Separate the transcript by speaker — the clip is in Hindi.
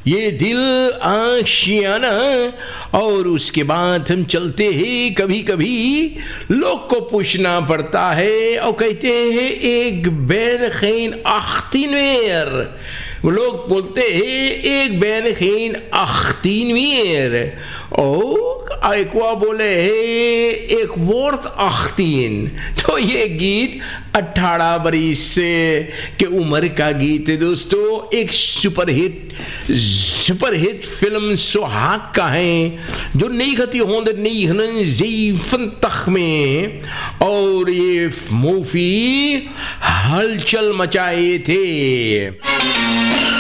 Speaker 1: ये दिल आशियाना। और उसके बाद हम चलते हैं, कभी कभी लोग को पूछना पड़ता है और कहते हैं एक बैन खैन 18 weer। लोग बोलते हैं एक बैन खैन 18 weer। और एक वो बोले है एक वर्थ 18। तो ये गीत 18 बरिस के उम्र का गीत है दोस्तों। एक सुपरहिट फिल्म सुहाग का है जो 1979 में, और ये मूवी हलचल मचाए थे।